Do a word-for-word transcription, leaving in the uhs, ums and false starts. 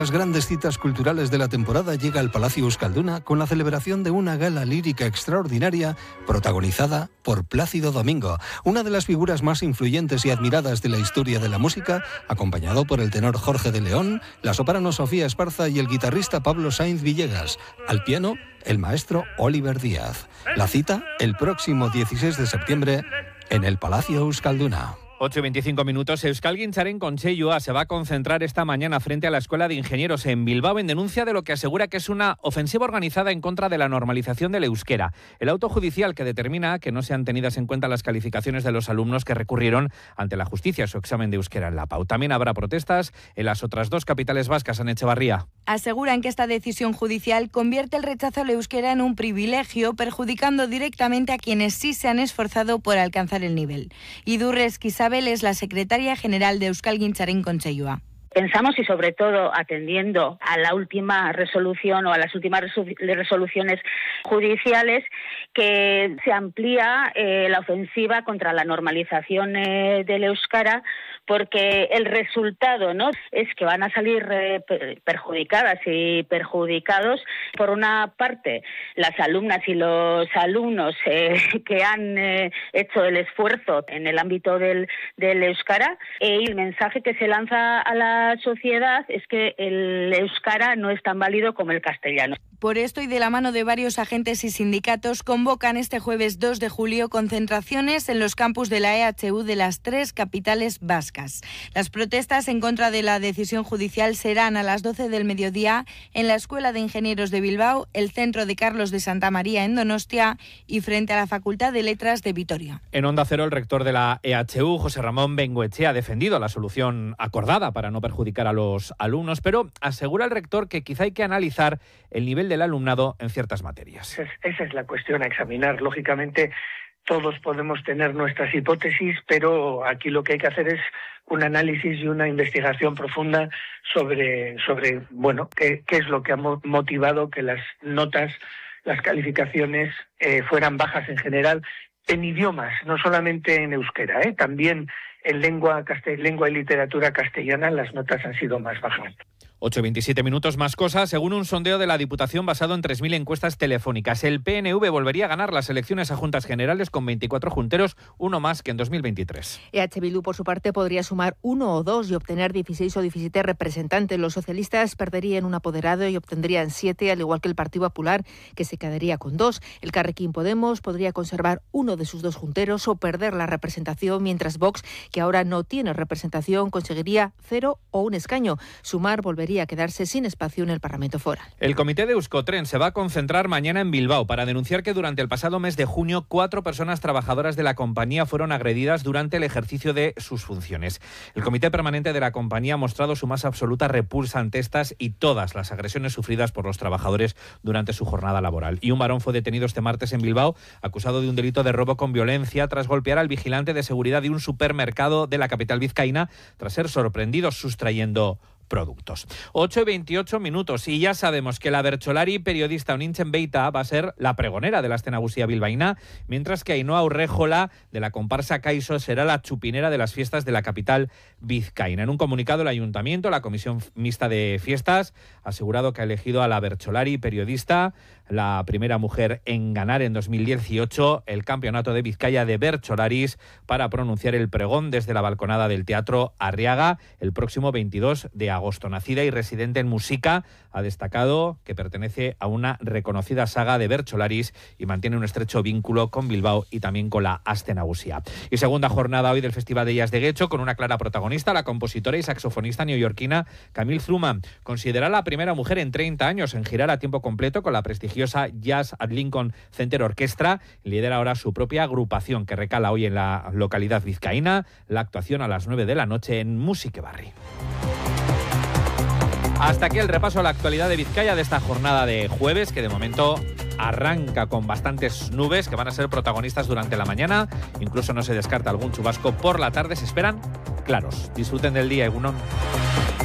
Las grandes citas culturales de la temporada llega al Palacio Euskalduna con la celebración de una gala lírica extraordinaria protagonizada por Plácido Domingo, una de las figuras más influyentes y admiradas de la historia de la música, acompañado por el tenor Jorge de León, la soprano Sofía Esparza y el guitarrista Pablo Sainz Villegas. Al piano, el maestro Oliver Díaz. La cita, el próximo dieciséis de septiembre, en el Palacio Euskalduna. ocho y veinticinco minutos. Euskalgintzaren Kontseilua se va a concentrar esta mañana frente a la Escuela de Ingenieros en Bilbao en denuncia de lo que asegura que es una ofensiva organizada en contra de la normalización del euskera. El auto judicial que determina que no sean tenidas en cuenta las calificaciones de los alumnos que recurrieron ante la justicia a su examen de euskera en la P A U. También habrá protestas en las otras dos capitales vascas, en Echevarría. Aseguran que esta decisión judicial convierte el rechazo al euskera en un privilegio, perjudicando directamente a quienes sí se han esforzado por alcanzar el nivel. Idurre Esquizabel es la secretaria general de Euskalgintzaren Kontseilua. Pensamos, y sobre todo atendiendo a la última resolución o a las últimas resoluciones judiciales, que se amplía eh, la ofensiva contra la normalización eh, del euskara, porque el resultado, ¿no?, es que van a salir eh, perjudicadas y perjudicados, por una parte, las alumnas y los alumnos eh, que han eh, hecho el esfuerzo en el ámbito del, del euskara, y el mensaje que se lanza a la sociedad es que el euskara no es tan válido como el castellano. Por esto, y de la mano de varios agentes y sindicatos, convocan este jueves dos de julio concentraciones en los campus de la E H U de las tres capitales vascas. Las protestas en contra de la decisión judicial serán a las doce del mediodía en la Escuela de Ingenieros de Bilbao, el Centro de Carlos de Santa María en Donostia y frente a la Facultad de Letras de Vitoria. En Onda Cero, el rector de la E H U, José Ramón Bengoechea, ha defendido la solución acordada para no perjudicar a los alumnos, pero asegura el rector que quizá hay que analizar el nivel del alumnado en ciertas materias. Esa es, esa es la cuestión a examinar. Lógicamente, todos podemos tener nuestras hipótesis, pero aquí lo que hay que hacer es un análisis y una investigación profunda sobre, sobre bueno, qué, qué es lo que ha motivado que las notas, las calificaciones eh, fueran bajas en general, en idiomas, no solamente en euskera, ¿eh? También en lengua, castell- lengua y literatura castellana las notas han sido más bajas. ocho y veintisiete minutos, más cosas. Según un sondeo de la Diputación basado en tres mil encuestas telefónicas, el P N V volvería a ganar las elecciones a Juntas Generales con veinticuatro junteros, uno más que en dos mil veintitrés. E H Bildu, por su parte, podría sumar uno o dos y obtener dieciséis o diecisiete representantes. Los socialistas perderían un apoderado y obtendrían siete, al igual que el Partido Popular, que se quedaría con dos. El Carrequín Podemos podría conservar uno de sus dos junteros o perder la representación, mientras Vox, que ahora no tiene representación, conseguiría cero o un escaño. Sumar volvería a quedarse sin espacio en el Parlamento foral. El comité de Euskotren se va a concentrar mañana en Bilbao para denunciar que durante el pasado mes de junio cuatro personas trabajadoras de la compañía fueron agredidas durante el ejercicio de sus funciones. El comité permanente de la compañía ha mostrado su más absoluta repulsa ante estas y todas las agresiones sufridas por los trabajadores durante su jornada laboral. Y un varón fue detenido este martes en Bilbao acusado de un delito de robo con violencia tras golpear al vigilante de seguridad de un supermercado de la capital vizcaína tras ser sorprendido sustrayendo productos. ocho y veintiocho minutos y ya sabemos que la bertsolari periodista Onintzen Beita va a ser la pregonera de la escena nagusia bilbaína, mientras que Ainhoa Urrejola de la comparsa Caiso será la chupinera de las fiestas de la capital vizcaína. En un comunicado, el Ayuntamiento, la Comisión Mixta de Fiestas, ha asegurado que ha elegido a la bertsolari periodista, la primera mujer en ganar en dos mil dieciocho el Campeonato de Vizcaya de Bertsolaris, para pronunciar el pregón desde la balconada del Teatro Arriaga el próximo veintidós de agosto. Nacida y residente en Música, ha destacado que pertenece a una reconocida saga de bertsolaris y mantiene un estrecho vínculo con Bilbao y también con la Aste Nagusia. Y segunda jornada hoy del Festival de Jazz de Getxo, con una clara protagonista, la compositora y saxofonista neoyorquina Camille Truman. Considera la primera mujer en treinta años en girar a tiempo completo con la prestigiosa Jazz at Lincoln Center Orchestra. Lidera ahora su propia agrupación, que recala hoy en la localidad vizcaína. La actuación a las nueve de la noche en Musique Barri. Hasta aquí el repaso a la actualidad de Vizcaya de esta jornada de jueves, que de momento arranca con bastantes nubes que van a ser protagonistas durante la mañana. Incluso no se descarta algún chubasco por la tarde. Se esperan claros. Disfruten del día, Egunon.